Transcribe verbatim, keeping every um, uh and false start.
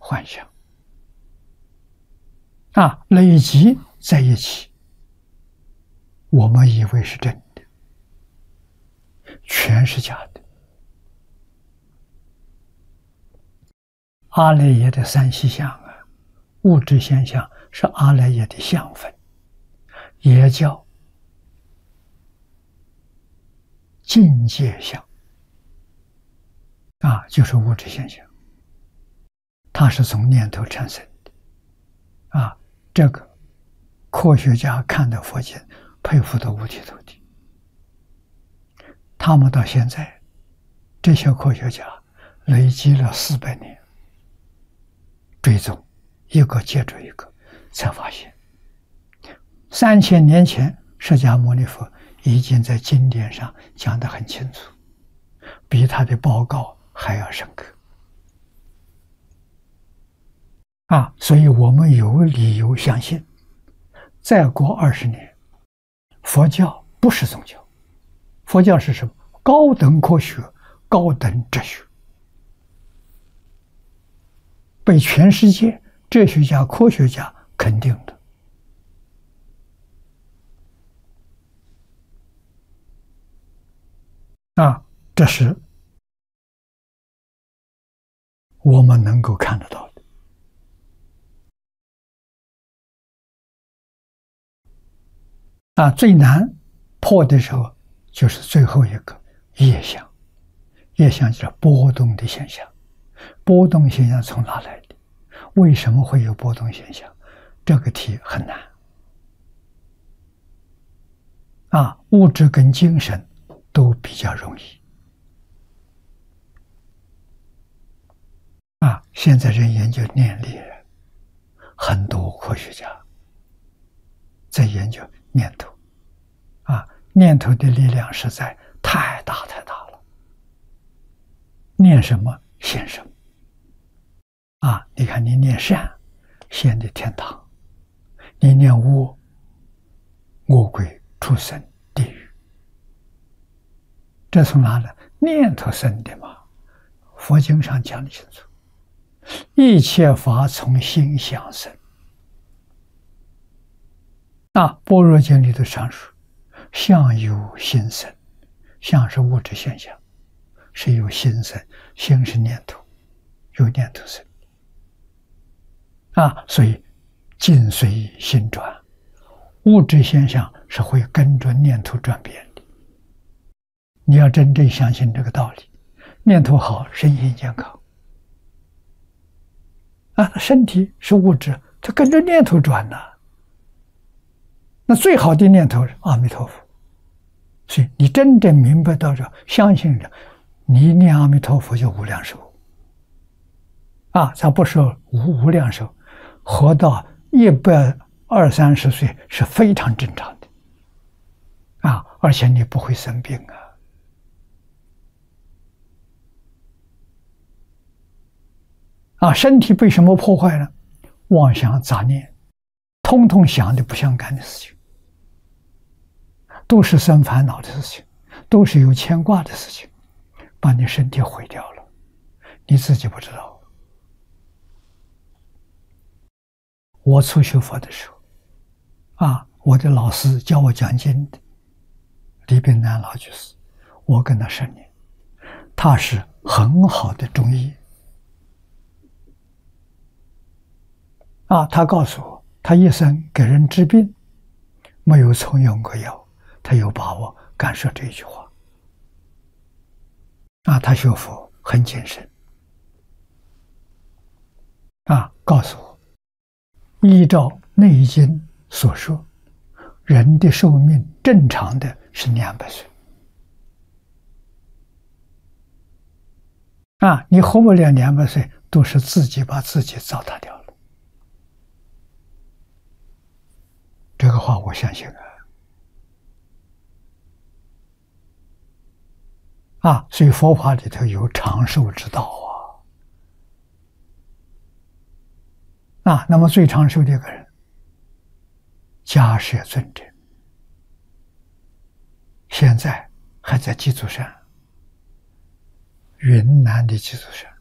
幻象啊，累积在一起，我们以为是真的，全是假的。阿赖耶的三细相啊，物质现象是阿赖耶的相分，也叫境界相啊，就是物质现象，它是从念头产生的啊。这个科学家看到佛经，佩服得五体投地。他们到现在，这些科学家累积了四百年追踪，一个接着一个，才发现三千年前释迦牟尼佛已经在经典上讲得很清楚，比他的报告还要深刻啊！所以我们有理由相信，再过二十年，佛教不是宗教，佛教是什么？高等科学、高等哲学，被全世界哲学家、科学家肯定的啊！这是我们能够看得到的。啊，最难破的时候就是最后一个业相。业相就是波动的现象。波动现象从哪来的？为什么会有波动现象？这个题很难。啊，物质跟精神都比较容易。啊，现在人研究念力，很多科学家在研究念头。啊，念头的力量实在太大太大了。念什么现什么。啊，你看你念善，现的天堂；你念恶，恶鬼、畜生、地狱。这从哪来？念头生的嘛。佛经上讲得清楚，一切法从心想生。啊，般若经里头常说，相由心生，相是物质现象，是由心生，心是念头，由念头生。啊，所以境随心转，物质现象是会跟着念头转变的。你要真正相信这个道理，念头好，身心健康。啊，身体是物质，它跟着念头转呢。那最好的念头是阿弥陀佛。所以你真正明白到这，相信着，你念阿弥陀佛就无量寿。啊，咱不说无无量寿，活到一百二三十岁是非常正常的。啊，而且你不会生病啊。啊，身体被什么破坏呢？妄想杂念，通通想的不相干的事情，都是生烦恼的事情，都是有牵挂的事情，把你身体毁掉了，你自己不知道。我初学佛的时候，啊，我的老师教我讲经的李炳南老居士，我跟他十年，他是很好的中医。啊，他告诉我，他一生给人治病，没有重用过药，他有把握敢说这一句话。啊，他学佛很谨慎。啊，告诉我，依照《内经》所说，人的寿命正常的是两百岁。啊，你活不了两百岁，都是自己把自己糟蹋掉了。这个话我相信啊。啊，所以佛法里头有长寿之道啊。啊，那么最长寿的一个人，迦叶尊者，现在还在祭祖山，云南的祭祖山。